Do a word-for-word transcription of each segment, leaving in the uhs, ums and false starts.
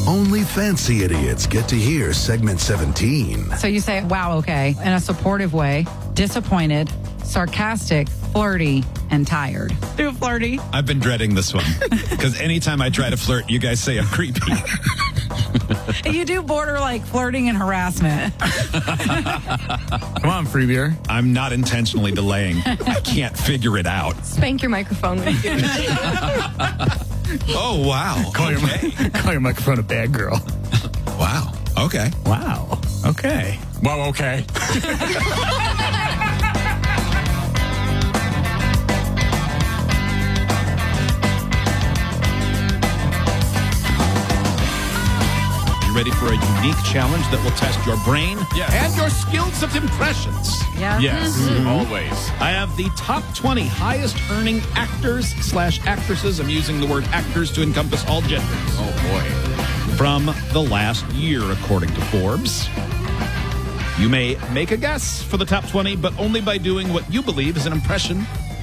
Only fancy idiots get to hear segment seventeen. So you say, wow, okay, in a supportive way, disappointed, sarcastic, flirty, and tired. Do flirty. I've been dreading this one because anytime I try to flirt, you guys say I'm creepy. You do border like flirting and harassment. Come on, free beer. I'm not intentionally delaying. I can't figure it out. Spank your microphone when you do it. Oh, wow. Call, Okay. your, call your microphone a bad girl. Wow. Okay. Wow. Okay. Well, okay. Ready for a unique challenge that will test your brain Yes. and your skills of impressions. Yeah. Yes, Mm-hmm. always. I have the top twenty highest earning actors slash actresses. I'm using the word actors to encompass all genders. Oh, boy. From the last year, according to Forbes. You may make a guess for the top twenty, but only by doing what you believe is an impression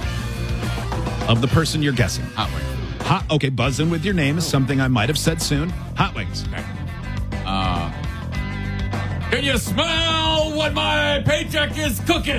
of the person you're guessing. Hot wings. Hot, okay, buzz in with your name is something I might have said soon. Hot Wings. Okay. Uh, can you smell what my paycheck is cooking?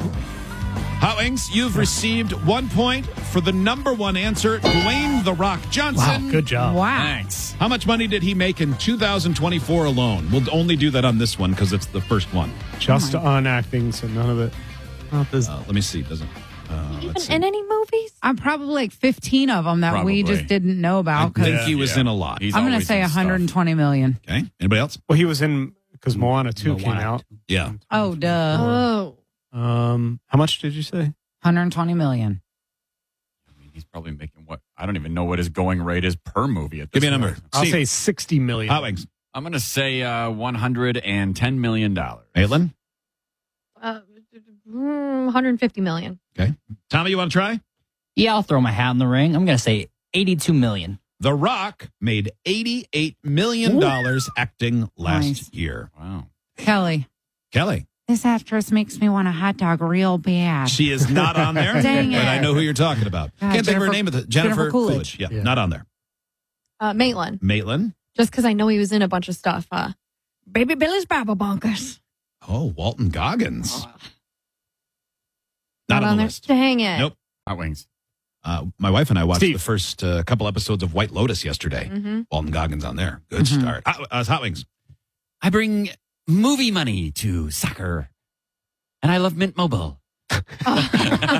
Hot Wings, you've received one point for the number one answer, Dwayne The Rock Johnson. Wow, good job. Wow. Thanks. How much money did he make in two thousand twenty-four alone? We'll only do that on this one because it's the first one. Just on acting, so none of it. Not this. Uh, let me see. Doesn't uh, Even let's see. in any movies? I'm probably like fifteen of them that we Probably. just didn't know I about. think Because he was Yeah. in a lot. He's I'm going to always say in one hundred stuff. twenty million. Okay. Anybody else? Well, he was in because Moana two came Moana out. Yeah. Oh, duh. Oh. Um, how much did you say? one hundred twenty million. I mean, he's probably making what? I don't even know what his going rate is per movie at Give this me a point. number. I'll Steve. say sixty million. Hot Wings. I'm going to say uh, one hundred ten million dollars. Maitland. Uh, mm, one hundred fifty million. Okay. Tommy, you want to try? Yeah, I'll throw my hat in the ring. I'm going to say eighty-two million. The Rock made eighty-eight million dollars acting last Nice. year. Wow. Kelly, Kelly. this actress makes me want a hot dog real bad. She is not on there. Dang But I it. know who you're talking about. God, Can't think of her Jennifer- name. Of the, Jennifer, Jennifer Coolidge. Coolidge. Yeah, Yeah. not on there. Uh, Maitland. Maitland. Just because I know he was in a bunch of stuff. Uh, Baby Billy's Babble Bonkers. Oh, Walton Goggins. Not, Not, on, on the there. list. Dang it. Nope. Hot wings. Uh, my wife and I watched Steve. the first uh, couple episodes of White Lotus yesterday. Mm-hmm. Walton Goggins on there. Good Mhm. start. Hot, uh, Hot Wings. I bring movie money to soccer, and I love Mint Mobile. Not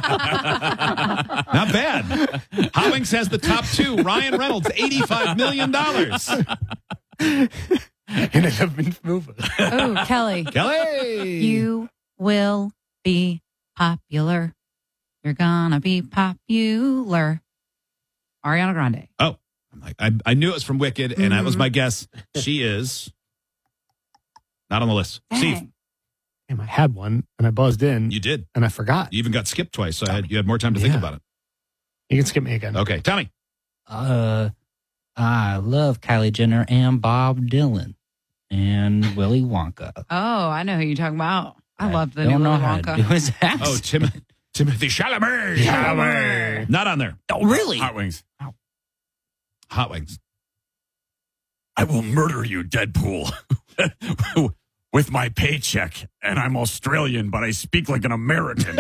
bad. Hot Wings has the top two. Ryan Reynolds, eighty-five million dollars. And I have been moving. Oh, Kelly, Kelly. you will be popular. You're gonna be popular. Ariana Grande. Oh, I'm like, I, I knew it was from Wicked, and that was Mhm. my guess. She is not on the list. Steve, Dang. Damn, I had one and I buzzed in you did. and I forgot. You even got skipped twice, so I had, you had more time to think Yeah. about it. You can skip me again. Okay, Tommy. Uh, I love Kylie Jenner and Bob Dylan and Willy Wonka. Oh, I know who you're talking about. I, love the don't new know Willy how to do Wonka. his accent. Oh, Tim, Timothy Chalamet. Chalamet. Not on there. Oh, really? Hot wings. Hot Wings. I will murder you, Deadpool, with my paycheck. And I'm Australian, but I speak like an American.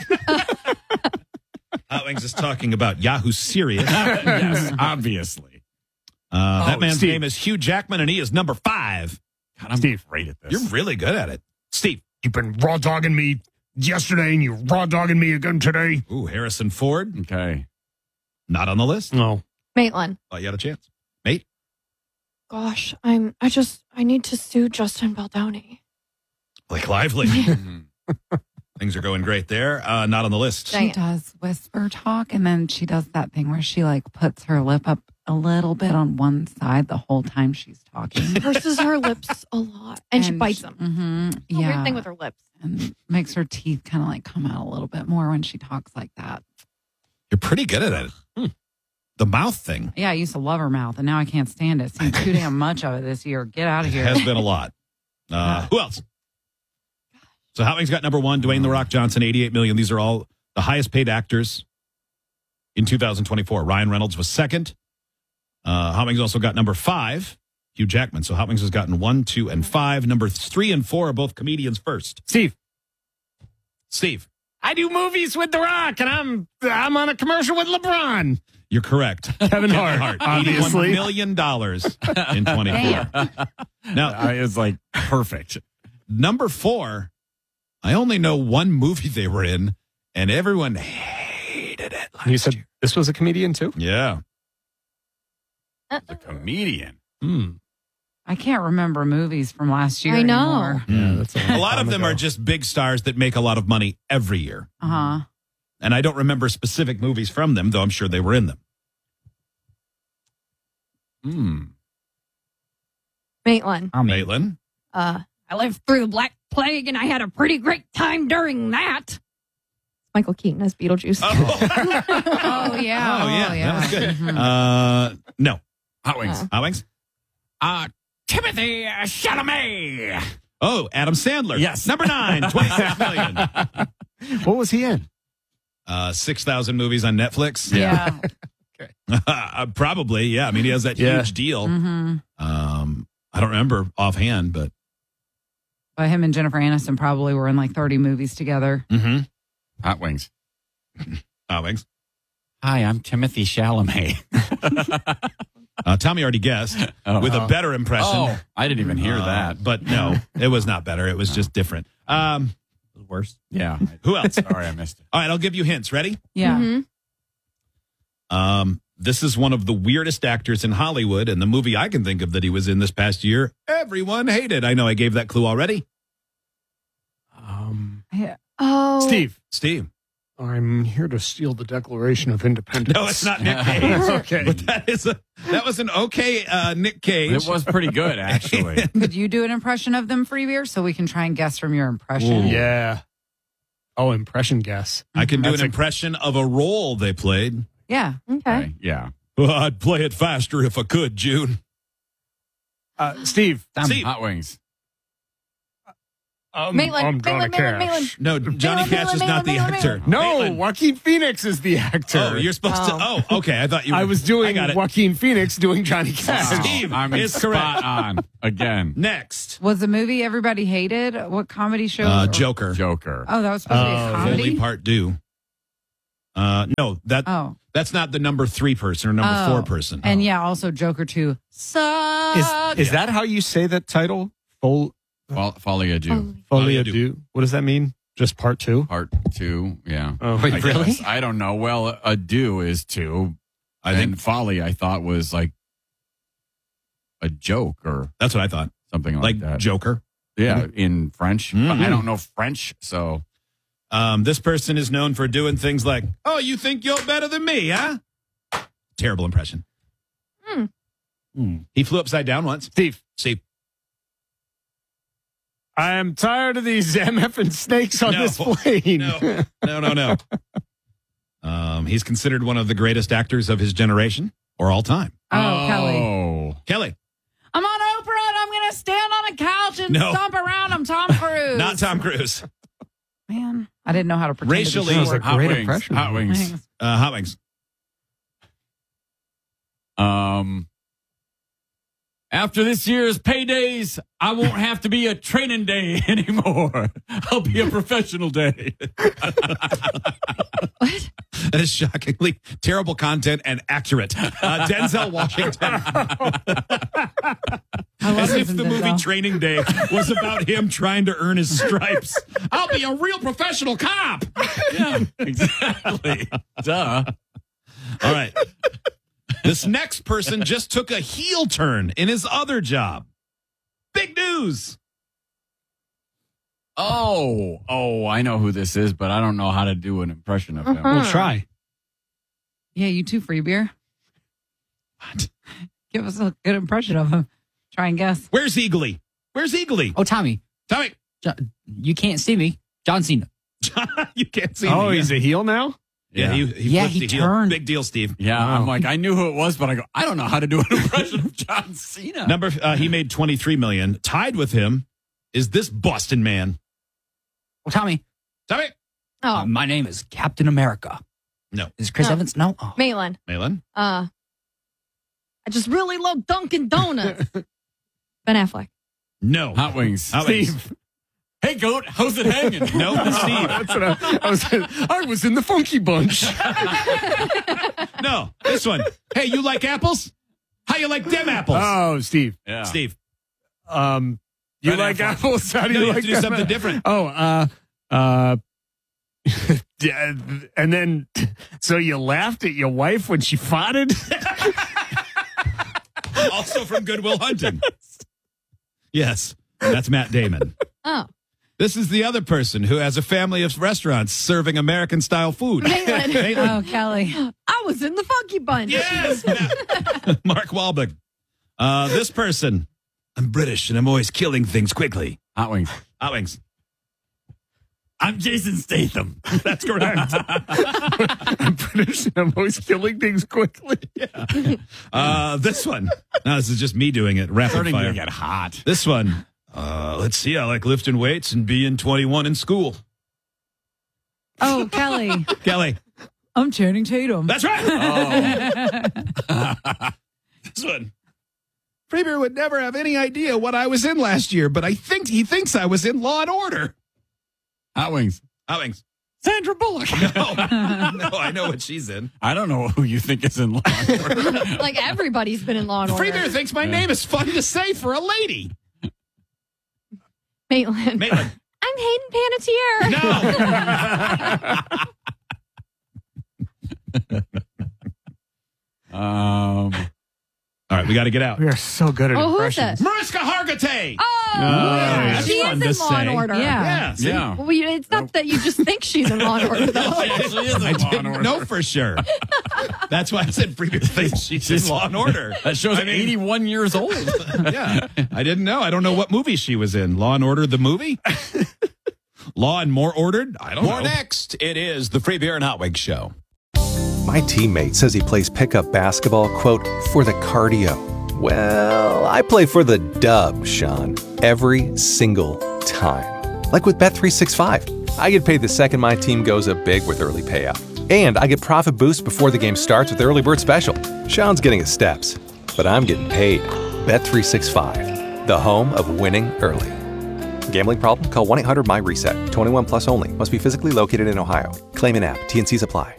Hot Wings is talking about Yahoo Serious. Uh, Yes, obviously. that Oh, man's Steve. name is Hugh Jackman, and he is number five. God, I'm Steve. great at this. You're really good at it. Steve. You've been raw dogging me yesterday and you're raw dogging me again today. Ooh, Harrison Ford. okay. Not on the list. No. Maitland. Oh, you had a chance. Mate. Gosh, I'm. I just. I need to sue Justin Baldoni. Blake Lively. Mhm. Things are going great there. Uh, not on the list. Dang She it. does whisper talk, and then she does that thing where she like puts her lip up a little bit on one side the whole time she's talking. Purses her lips a lot, and, she bites them. Mm-hmm, It's a yeah, weird thing with her lips. and makes her teeth kind of like come out a little bit more when she talks like that. You're pretty good at it. Hmm. The mouth thing Yeah, I used to love her mouth, and now I can't stand it. Seen too damn much of it this year. Get out of here. has been a lot. Uh, who else? So Hot Wings got number one. Dwayne The Rock Johnson, eighty-eight million. These are all the highest paid actors in two thousand twenty-four. Ryan Reynolds was second. Uh, Hot Wings also got number five. Hugh Jackman. So Hot Wings has gotten one, two, and five. Number three and four are both comedians first. Steve. Steve. I do movies with The Rock, and I'm I'm on a commercial with LeBron. You're correct. Kevin Hart, eighty-one obviously. million dollars in twenty-four. Now, I was like, perfect. number four, I only know one movie they were in, and everyone hated it last You said year. this was a comedian, too? Yeah. The comedian. Hmm. I can't remember movies from last year I know. anymore. Yeah, that's A lot of them are just big stars that make a lot of money every year. Uh-huh. And I don't remember specific movies from them, though I'm sure they were in them. Hmm. Maitland. I mean, Maitland. Uh, I lived through the Black Plague and I had a pretty great time during that. Michael Keaton as Beetlejuice. Oh, Oh, yeah. Oh, yeah. yeah. That was good. Mhm. Uh, no. Hot Wings. Uh. Hot Wings? Uh, Timothy Chalamet. Oh, Adam Sandler. Yes. Number nine, twenty-six million. What was he in? Uh, six thousand movies on Netflix. Yeah. Uh, Probably, yeah. I mean, he has that Yeah. huge deal. hmm Um, I don't remember offhand, but. But him and Jennifer Aniston probably were in like thirty movies together. Mm-hmm. Hot Wings. Hot Wings. Hi, I'm Timothy Chalamet. Uh, Tommy already guessed Oh. with a better impression. Oh, I didn't even hear Uh, that. But no, it was not better. It was just different. Um, worse. Yeah. who else? Sorry, I missed it. All right, I'll give you hints. Ready? Yeah. Mhm. Um, this is one of the weirdest actors in Hollywood, and the movie I can think of that he was in this past year, everyone hated. I know I gave that clue already. Um, Yeah. Oh. Steve. Steve. I'm here to steal the Declaration of Independence. No, it's not Nick Cage. Okay. But that is a that was an okay uh, Nick Cage. It was pretty good, actually. Could you do an impression of them, Free Beer, so we can try and guess from your impression? Ooh. Yeah. Oh, impression guess. I can do That's an a- impression of a role they played. Yeah. Okay. Okay, yeah. Well, I'd play it faster if I could, June. Uh, Steve. Steve. Hot Wings. Um, Maitland, I'm Johnny Maitland, Maitland, Cash. Maitland. No, Johnny Maitland, Cash is Maitland, not the Maitland, actor. No, Maitland. Joaquin Phoenix is the actor. Oh, you're supposed to. Oh, okay. I thought you were. I was I doing got it. Joaquin Phoenix doing Johnny Cash. Wow. Steve I'm is spot correct. on again. Next, Was the movie everybody hated? What comedy show? uh, or- Joker. Joker. Oh, that was supposed to be a Oh, comedy? Fully part due. Uh, no, that Oh. that's not the number three person or number Oh. four person. And yeah, also Joker two. Suck. Is, is that how you say that title? Fol- Fol- Folie à Dieu. Oh. Folie Folie à à Deux. What does that mean? Just part two? Part two, yeah. Oh, wait, I really? guess. I don't know. Well, a do is two. I I think think folly, I thought, was like a joke or that's what I thought. something like, Like that. Joker. Yeah, in French. But Mhm. I don't know French, so. Um, this person is known for doing things like, "Oh, you think you're better than me, huh?" Terrible impression. Hmm. Hmm. He flew upside down once. Steve. Steve. I am tired of these M F and snakes on No. this plane. No, no, no, no. Um, he's considered one of the greatest actors of his generation or all time. Oh, Kelly. Oh. Kelly, I'm on Oprah and I'm going to stand on a couch and No. stomp around. I'm Tom Cruise. not Tom Cruise. Man, I didn't know how to pretend Racially- to be That was a short. Hot great Wings. impression. Hot Wings. Thanks. Uh, Hot Wings. Um, after this year's paydays, I won't have to be a training day anymore. I'll be a professional day. What? That is shockingly terrible content and accurate. Uh, Denzel Washington. I love As me if some the movie Denzel. Training Day was about him trying to earn his stripes. I'll be a real professional cop. Yeah, exactly. Duh. All right. This next person just took a heel turn in his other job. Big news. Oh, oh, I know who this is, but I don't know how to do an impression of him. Uh-huh. We'll try. Yeah, you too, Free Beer. What? Give us a good impression of him. Try and guess. Where's Eagly? Where's Eagly? Oh, Tommy, Tommy. Jo- you can't see me. John Cena. You can't see Oh, me. he's a heel now? Yeah, Yeah. he, he Yeah, flipped he the heel. turned. Big deal, Steve. Yeah, Wow. I'm like, I knew who it was, but I go, I don't know how to do an impression of John Cena. Number uh, he made twenty-three million. Tied with him is this Boston man. Oh, Tommy, Tommy. Oh, uh, my name is Captain America. No. Is Chris No. Evans? No. Oh. Maitland. Malin. Uh, I just really love Dunkin' Donuts. Ben Affleck. No. Hot Wings. Hot Wings. Steve. Hey, goat, how's it hanging? No, Steve. That's what I, I was. I was in the Funky Bunch. No, this one. Hey, you like apples? How you like them apples? Oh, Steve. Yeah. Steve. Um, you Ben like Affleck. apples? How do No, you you have like to do them? something different. Oh, uh, uh, yeah, and then so you laughed at your wife when she farted? Also from Good Will Hunting. Yes, that's Matt Damon. Oh. This is the other person who has a family of restaurants serving American-style food. Maitland. Maitland. Oh, Kelly. I was in the Funky Bunch. Yes, Matt. Mark Wahlberg. Uh, this person. I'm British and I'm always killing things quickly. Hot Wings. Hot Wings. I'm Jason Statham. That's correct. I'm British and I'm always killing things quickly. Uh, this one. No, this is just me doing it. Rapid Starting fire. to get hot. This one. Uh, let's see. I like lifting weights and being twenty-one in school. Oh, Kelly. Kelly. I'm Channing Tatum. That's right. Oh. This one. Freebeer would never have any idea what I was in last year, but I think he thinks I was in Law and Order. Hot Wings. Hot Wings. Sandra Bullock. No, no, I know what she's in. I don't know who you think is in Law and Order. Like everybody's been in Law and Order. Freebeer thinks my name is fun to say for a lady. Maitland. Maitland. I'm Hayden Panettiere. No. um, All right, we got to get out. We are so good at Oh, who's impressions. that? Mariska Hargitay. Oh, yeah. she That's fun is in to Law and say. Order. Yeah. Yeah. see? yeah. Well, you- it's not that you just think she's in Law and Order, though. She actually is in I Law and didn't Order. know for sure. That's why I said Freebeer thinks she's in Law and Order. That shows I mean- eighty-one years old. Yeah. I didn't know. I don't know what movie she was in. Law and Order, the movie? Law and More Ordered? I don't More know. next. It is the Free Beer and Hot Wings Show. My teammate says he plays pickup basketball, quote, for the cardio. Well, I play for the dub, Sean, every single time. Like with Bet three sixty-five. I get paid the second my team goes up big with early payout. And I get profit boost before the game starts with the early bird special. Sean's getting his steps, but I'm getting paid. Bet three sixty-five, the home of winning early. Gambling problem? Call one eight hundred M Y RESET. twenty-one plus only. Must be physically located in Ohio. Claim in app. T N Cs apply.